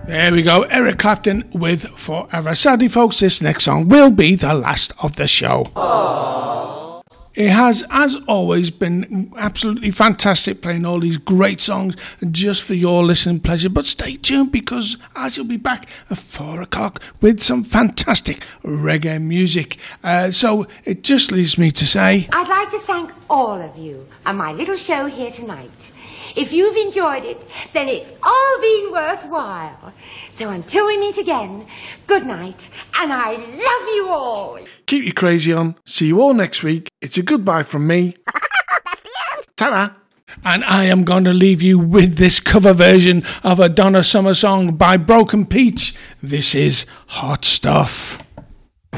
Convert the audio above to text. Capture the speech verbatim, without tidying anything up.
There we go, Eric Clapton with Forever. Sadly, folks, this next song will be the last of the show. Aww. It has, as always, been absolutely fantastic playing all these great songs just for your listening pleasure. But stay tuned, because I shall be back at four o'clock with some fantastic reggae music. Uh, so it just leaves me to say, I'd like to thank all of you on my little show here tonight. If you've enjoyed it, then it's all been worthwhile. So until we meet again, good night, and I love you all. Keep your crazy on. See you all next week. It's a goodbye from me. Ta-da. And I am going to leave you with this cover version of a Donna Summer song by Broken Peach. This is Hot Stuff.